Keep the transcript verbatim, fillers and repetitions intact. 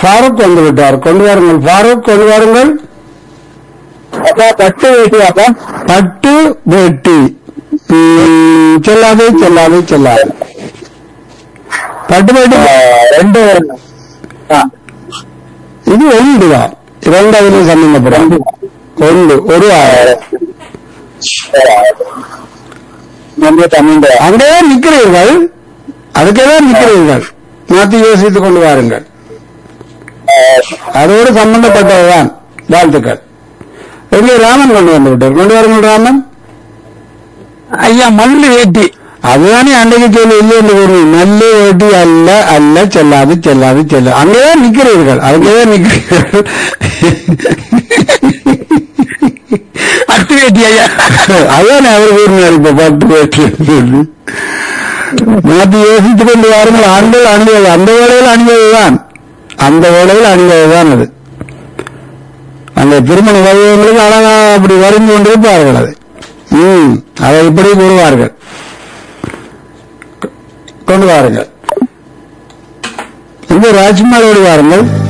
ஃபாரூக் வந்து விட்டார். கொண்டு வாருங்கள் ஃபாரூக், கொண்டு வாருங்கள். அப்பா பட்டு வேட்டி அப்பா. பட்டு வேட்டி. ம், செல்லாது செல்லாது செல்லாது. பட்டு வேட்டி ரெண்டு ஆ, இது ஒன்றுதான். இரண்டாவது சம்பந்தப்படும் ஒன்று ஒரு ஆறு. நம்ம தமிழ் அங்கேயே நிற்கிறீர்கள், அதுக்கேதான் நிற்கிறீர்கள். மாற்றி யோசித்துக் கொண்டு வாருங்கள். அதோடு சம்பந்தப்பட்டதுதான். வாழ்த்துக்கள். எங்கே ராமன் கொண்டு வந்து விட்டார். கொண்டு வாருங்கள் ராமன். ஐயா மல்லு வேட்டி. அதுதானே அன்றைக்கு சொல்லி இல்லை என்று கூறுவது. நல்ல வேட்டி அல்ல அல்ல செல்லாது செல்லாது செல்ல. அங்கேதான் நிற்கிறீர்கள், அங்கேதான் நிற்கிறீர்கள். பட்டு வேட்டி ஐயா. அதான் அவர் கூறினார் இப்ப பட்டு வேட்டி சொல்லி. மாற்றி யோசித்துக் கொண்டு வாருங்கள். ஆண்கள் அணிவது அந்த வேளையில் அணிவதுதான், அந்த வேளையில் அணிவதுதான் அது. அந்த திருமண வைபவங்களுக்கு அழகா அப்படி வருந்து கொண்டிருப்பார்கள். அது ம் அதை இப்படி கூறுவார்கள். கொண்டு வாருங்கள். இந்த ராஜ்குமாரோடு வாருங்கள்.